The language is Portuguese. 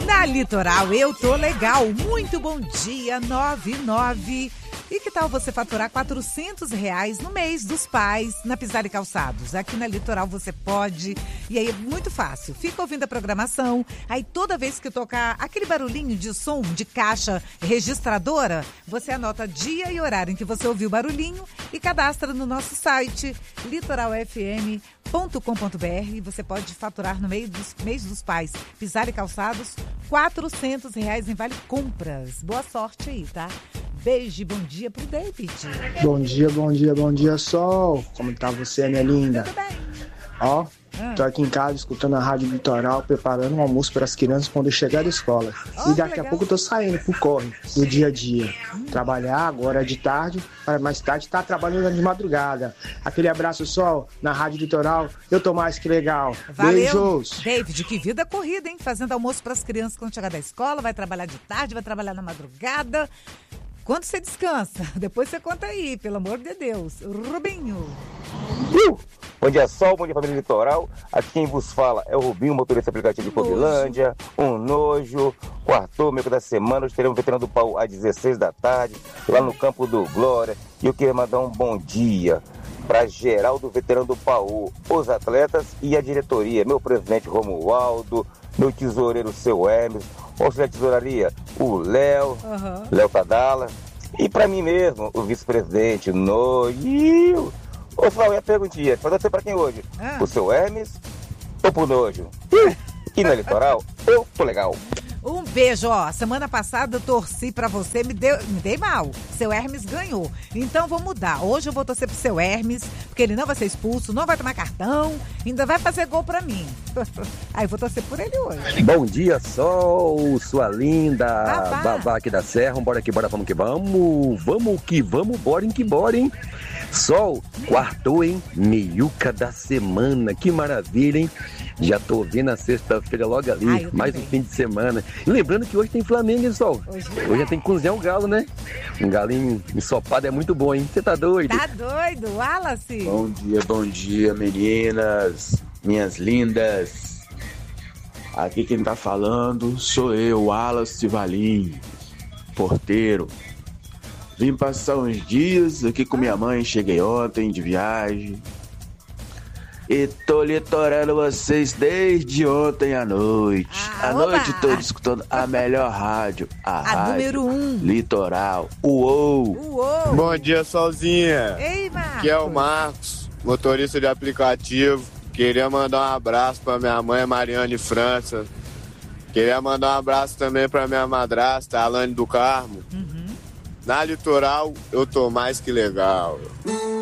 Na Litoral eu tô legal. Muito bom dia, 99. E que tal você faturar R$400 no mês dos pais na Pisar e Calçados? Aqui na Litoral você pode. E aí é muito fácil. Fica ouvindo a programação. Aí toda vez que tocar aquele barulhinho de som de caixa registradora, você anota dia e horário em que você ouviu o barulhinho e cadastra no nosso site litoralfm.com.br e você pode faturar no mês dos pais. Pisar e Calçados, R$400 em vale compras. Boa sorte aí, tá? Beijo e bom dia pro David. Bom dia, Sol. Como tá você, minha linda? Tudo bem. Ó, tô aqui em casa escutando a Rádio Litoral, preparando um almoço para as crianças quando eu chegar da escola. E daqui a pouco eu tô saindo pro corre do dia a dia. Trabalhar agora de tarde, para mais tarde tá trabalhando de madrugada. Aquele abraço, Sol, na Rádio Litoral. Eu tô mais que legal. Valeu. Beijos. David, que vida corrida, hein? Fazendo almoço para as crianças quando chegar da escola, vai trabalhar de tarde, vai trabalhar na madrugada. Quando você descansa? Depois você conta aí, pelo amor de Deus. Rubinho. Bom dia, Sol, bom dia, família Litoral. Aqui quem vos fala é o Rubinho, motorista aplicativo de Covilândia. Um nojo, quartou, meio da semana. Hoje teremos o Veterano do Pau às 16 da tarde, lá no campo do Glória. E eu queria mandar um bom dia para geral do Veterano do Pau, os atletas e a diretoria. Meu presidente Romualdo, meu tesoureiro, seu Hermes, o auxiliar de tesouraria, o Léo, Léo Tadala. E para mim mesmo, o vice-presidente, o Nojo. Ô, Flávio, a perguntinha, pode ser para quem hoje? O seu Hermes ou pro Nojo? E na Litoral, eu tô legal. Um beijo, ó. Semana passada eu torci pra você, me dei mal. Seu Hermes ganhou. Então vou mudar. Hoje eu vou torcer pro seu Hermes, porque ele não vai ser expulso, não vai tomar cartão, ainda vai fazer gol pra mim. Aí vou torcer por ele hoje. Bom dia, Sol, sua linda. Babá aqui da Serra. Bora que bora, vamos que vamos. Vamos que vamos, bora em que bora, hein? Sol, quartou, hein? Meiuca da semana. Que maravilha, hein? Já tô vendo a sexta-feira logo ali, mais um fim de semana. E lembrando que hoje tem Flamengo, hein, Sol? Hoje já tem que cozinhar um galo, né? Um galinho ensopado é muito bom, hein? Você tá doido? Tá doido, Wallace? Bom dia, meninas, minhas lindas. Aqui quem tá falando sou eu, Wallace Valim, porteiro. Vim passar uns dias aqui com minha mãe, cheguei ontem de viagem. E tô litorando vocês desde ontem à noite. À noite tô escutando a melhor rádio, a rádio número 1. Litoral. Uou! Bom dia, Solzinha. Ei, Marcos. Aqui é o Marcos, motorista de aplicativo. Queria mandar um abraço pra minha mãe, Mariane França. Queria mandar um abraço também pra minha madrasta, Alane do Carmo. Na Litoral, eu tô mais que legal.